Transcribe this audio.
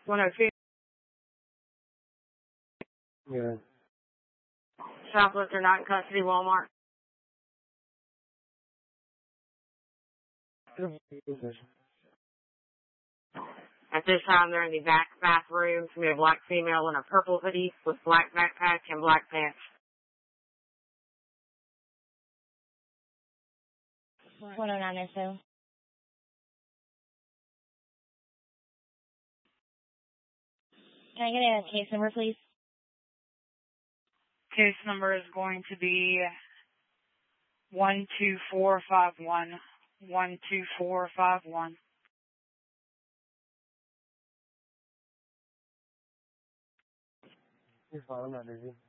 102. Yeah. Shoplifter not in custody, Walmart. At this time, they're in the back bathroom. We have a black female in a purple hoodie with black backpack and black pants. 109 or so. Can I get a case number, please? Case number is going to be 12451. 12451. You're fine, I'm not busy.